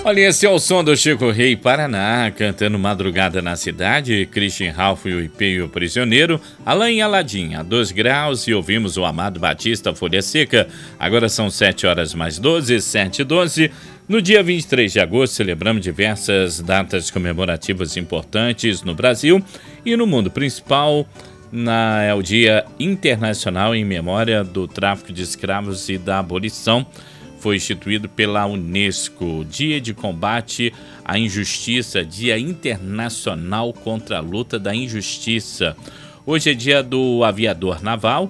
Olha, esse é o som do Chico Rei Paraná, cantando Madrugada na Cidade, Christian Ralph e o IP e o Prisioneiro, Alain Aladim, a 2 graus, e ouvimos o Amado Batista, Folha Seca. Agora são 7 horas mais 12, 7h12. No dia 23 de agosto, celebramos diversas datas comemorativas importantes no Brasil e no mundo. Principal é o Dia Internacional em Memória do Tráfico de Escravos e da Abolição. Foi instituído pela Unesco, Dia de Combate à Injustiça, Dia Internacional contra a Luta da Injustiça. Hoje é dia do Aviador Naval,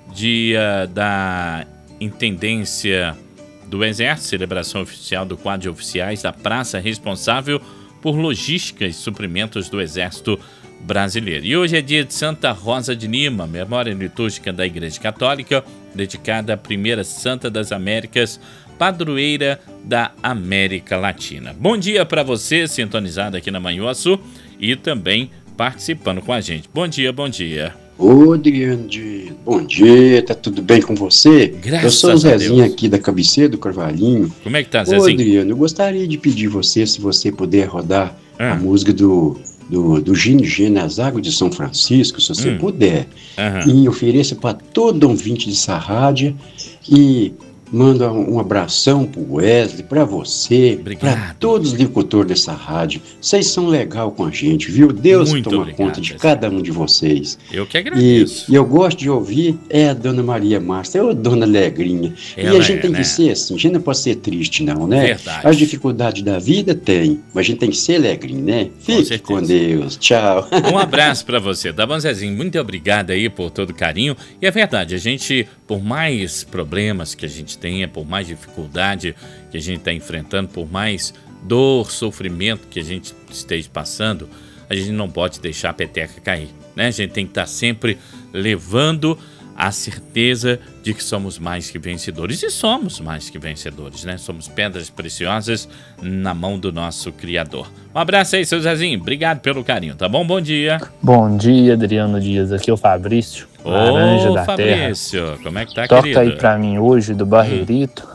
dia da Intendência do Exército, celebração oficial do quadro de oficiais da praça responsável por logística e suprimentos do Exército Brasileiro. E hoje é dia de Santa Rosa de Lima, memória litúrgica da Igreja Católica, dedicada à primeira Santa das Américas, padroeira da América Latina. Bom dia para você, sintonizado aqui na Manhuaçu e também participando com a gente. Bom dia, bom dia. Ô, Adriano, bom dia, tá tudo bem com você? Graças eu sou o Zezinho aqui da cabeceira do Carvalhinho. Como é que tá, Zezinho? Ô, Adriano, eu gostaria de pedir você, se você puder rodar a música do Gino Gene, As Águas de São Francisco, se você puder, e ofereça para todo ouvinte dessa rádio e manda um abração pro Wesley, para você, para todos os locutores dessa rádio. Vocês são legal com a gente, viu? Deus toma conta de cada um de vocês. Eu que agradeço. E eu gosto de ouvir a Dona Maria Márcia, a Dona Alegrinha. Ela e a gente tem que ser assim, a gente não pode ser triste não, né? Verdade. As dificuldades da vida tem, mas a gente tem que ser alegrinho, né? Fique com Deus, tchau. Um abraço para você, tá bom, Zezinho? Muito obrigado aí por todo o carinho. E é verdade, a gente, por mais problemas que a gente tenha, por mais dificuldade que a gente está enfrentando, por mais dor, sofrimento que a gente esteja passando, a gente não pode deixar a peteca cair, né? A gente tem que estar sempre levando a certeza de que somos mais que vencedores. E somos mais que vencedores, né? Somos pedras preciosas na mão do nosso Criador. Um abraço aí, seu Zezinho. Obrigado pelo carinho, tá bom? Bom dia. Bom dia, Adriano Dias. Aqui é o Fabrício, Laranja da Fabrício, Terra. Como é que tá, Toca querido? aí pra mim hoje do Barreirito.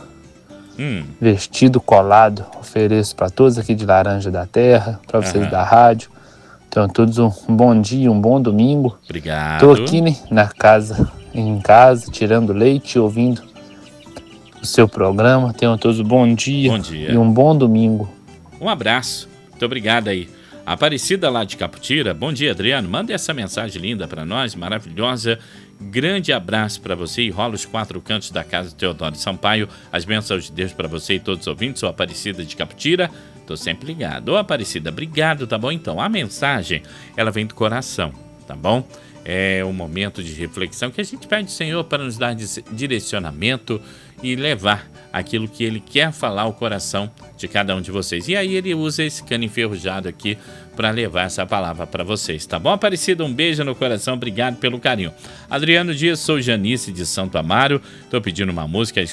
Vestido colado. Ofereço pra todos aqui de Laranja da Terra, pra vocês da rádio. Então, todos um bom dia, um bom domingo. Obrigado. Tô aqui, né, em casa, tirando leite, ouvindo o seu programa. Tenham todos um bom dia e um bom domingo. Um abraço. Muito obrigado aí. Aparecida lá de Caputira, bom dia, Adriano. Manda essa mensagem linda para nós, maravilhosa. Grande abraço para você e rola os 4 cantos da casa do Teodoro Sampaio. As bênçãos de Deus para você e todos os ouvintes. Sou Aparecida de Caputira. Tô sempre ligado. Ô, Aparecida, obrigado, tá bom? Então, a mensagem, ela vem do coração, tá bom? É um momento de reflexão que a gente pede ao Senhor para nos dar direcionamento e levar aquilo que Ele quer falar ao coração de cada um de vocês. E aí Ele usa esse cano enferrujado aqui para levar essa palavra para vocês, tá bom? Aparecida, um beijo no coração, obrigado pelo carinho. Adriano Dias, sou Janice de Santo Amaro, tô pedindo uma música,